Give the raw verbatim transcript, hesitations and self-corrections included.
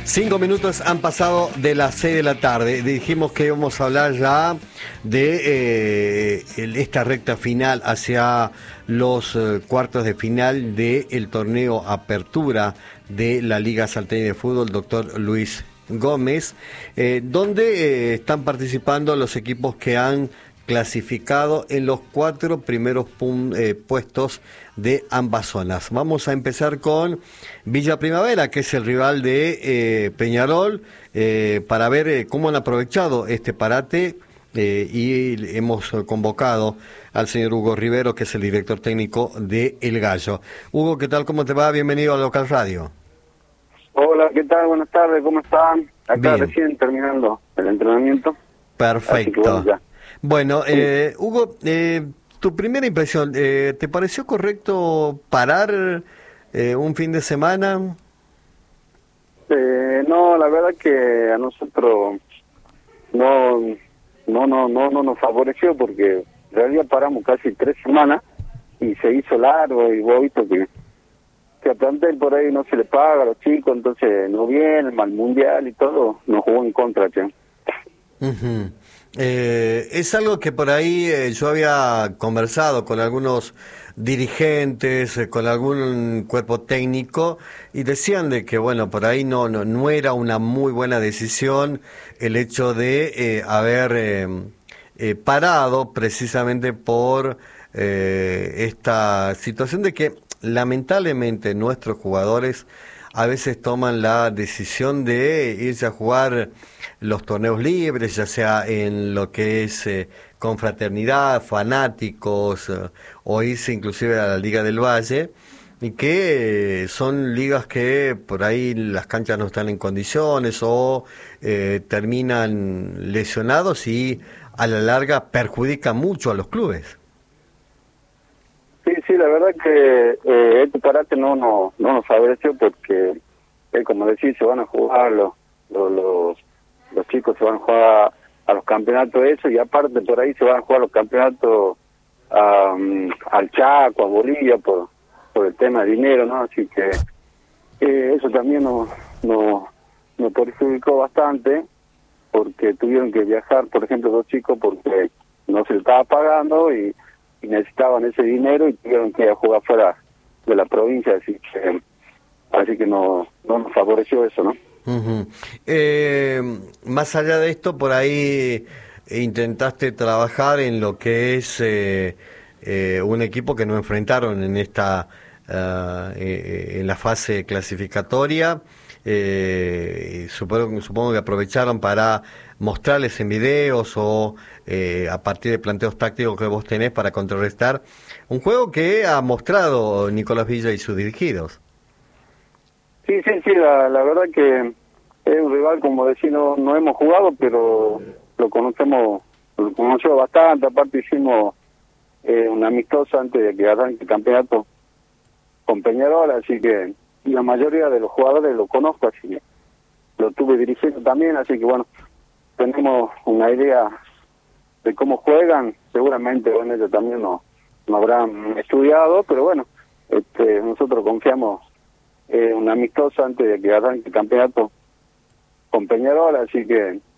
Cinco minutos han pasado de las seis de la tarde. Dijimos que íbamos a hablar ya de eh, el, esta recta final hacia los eh, cuartos de final del torneo Apertura de la Liga Salteña de Fútbol, doctor Luis Gómez, eh, donde eh, están participando los equipos que han clasificado en los cuatro primeros pun, eh, puestos de ambas zonas. Vamos a empezar con Villa Primavera, que es el rival de eh, Peñarol, eh, para ver eh, cómo han aprovechado este parate eh, y hemos convocado al señor Hugo Rivero, que es el director técnico de El Gallo. Hugo, ¿qué tal? ¿Cómo te va? Bienvenido a Local Radio. Hola, ¿qué tal? Buenas tardes, ¿cómo están? Acá Bien. Recién terminando el entrenamiento. Perfecto. Bueno, ya. Bueno, Sí. eh, Hugo, eh, tu primera impresión, eh, ¿te pareció correcto parar eh, un fin de semana? Eh, no, la verdad que a nosotros no, no, no, no, no nos favoreció porque en realidad paramos casi tres semanas y se hizo largo y vos visto que, que a plantel por ahí no se le paga a los chicos, entonces no vienen, mal mundial y todo, nos jugó en contra, che. Uh-huh. Eh, es algo que por ahí eh, yo había conversado con algunos dirigentes, eh, con algún cuerpo técnico, y decían de que bueno, por ahí no no, no era una muy buena decisión el hecho de eh, haber eh, eh, parado precisamente por eh, esta situación de que lamentablemente nuestros jugadores a veces toman la decisión de irse a jugar los torneos libres, ya sea en lo que es eh, confraternidad, fanáticos, eh, o irse inclusive a la Liga del Valle, y que eh, son ligas que por ahí las canchas no están en condiciones o eh, terminan lesionados y a la larga perjudican mucho a los clubes. Sí, sí, la verdad que eh, este parate no, no, no nos favoreció porque, eh, como decís, se van a jugar los, los, los, los chicos, se van a jugar a los campeonatos eso, y aparte por ahí se van a jugar los campeonatos um, al Chaco, a Bolivia, por, por el tema de dinero, ¿no? Así que eh, eso también nos, nos, nos perjudicó bastante porque tuvieron que viajar, por ejemplo, dos chicos porque no se les estaba pagando y y necesitaban ese dinero y tuvieron que ir a jugar fuera de la provincia, así que así que no, no nos favoreció eso, ¿no? Uh-huh. Eh, más allá de esto, por ahí intentaste trabajar en lo que es eh, eh, un equipo que no enfrentaron en esta uh, eh, en la fase clasificatoria. Eh, supongo, supongo que aprovecharon para mostrarles en videos o eh, a partir de planteos tácticos que vos tenés para contrarrestar un juego que ha mostrado Nicolás Villa y sus dirigidos. Sí, sí, sí, la, la verdad que es un rival, como decir, no, no hemos jugado, pero lo conocemos, lo conocemos bastante. Aparte hicimos eh, un amistoso antes de que arranque el campeonato con Peñarol, así que y la mayoría de los jugadores lo conozco, así que lo tuve dirigiendo también, así que bueno, tenemos una idea de cómo juegan. Seguramente bueno, ellos también no, no habrán estudiado, pero bueno, este, nosotros confiamos en un amistoso antes de que arranque el campeonato con Peñarol, así que